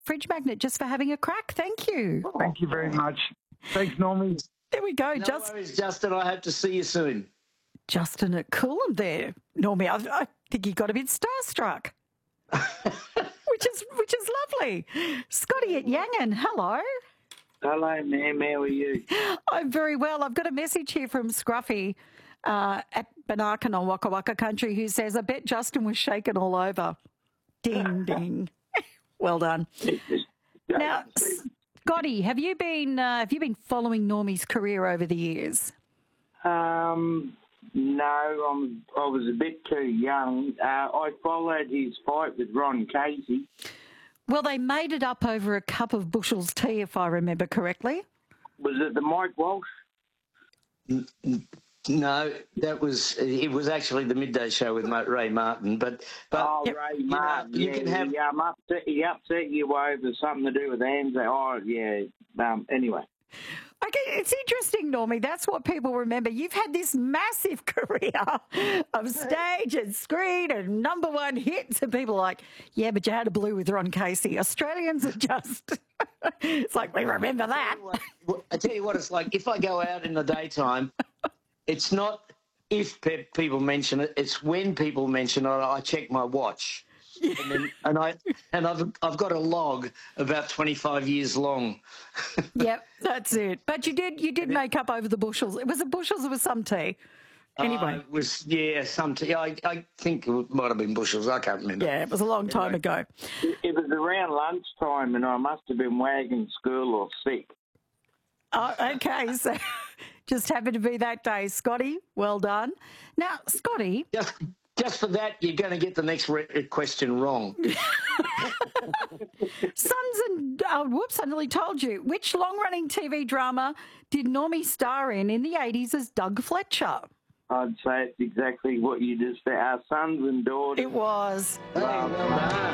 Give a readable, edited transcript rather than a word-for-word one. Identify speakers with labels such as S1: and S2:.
S1: fridge magnet just for having a crack. Thank you.
S2: Thank you very much. Thanks, Normie.
S1: There we go.
S3: No worries, Justin. I hope to see you soon.
S1: Justin at Coolum there. Normie, I think he got a bit starstruck, which is lovely. Scotty at Yangon, hello.
S4: Hello, ma'am. How are you?
S1: I'm very well. I've got a message here from Scruffy at Banarkan on Waka Waka Country who says, I bet Justin was shaken all over. Ding, ding. Well done. Now, Scotty, have you been following Normie's career over the years?
S4: No, I was a bit too young. I followed his fight with Ron Casey.
S1: Well, they made it up over a cup of Bushell's tea, if I remember correctly.
S4: Was it the Mike Walsh?
S3: No, it was actually the midday show with Ray Martin. But
S4: Ray Martin.
S3: You can have.
S4: He upset you over something to do with hands. Oh, yeah. Anyway.
S1: Okay, it's interesting, Normie. That's what people remember. You've had this massive career of stage and screen and number one hits, and people are like, yeah, but you had a blue with Ron Casey. Australians are just, it's like, we remember that.
S3: I tell you what it's like. If I go out in the daytime, it's not if people mention it, it's when people mention it, I check my watch. And I've got a log about 25 years long.
S1: Yep, that's it. But you did make up over the Bushells. It was the Bushells. It was some tea. Anyway,
S3: it was some tea. I think it might have been Bushells. I can't remember.
S1: Yeah, it was a long time ago.
S4: It was around lunchtime, and I must have been wagging school or sick.
S1: Oh, okay, so just happened to be that day, Scotty. Well done. Now, Scotty.
S3: Just for that, you're going to get the next question wrong.
S1: I nearly told you. Which long-running TV drama did Normie star in the 80s as Doug Fletcher?
S4: I'd say it's exactly what you just said. Our sons and daughters.
S1: It was.
S3: Well done.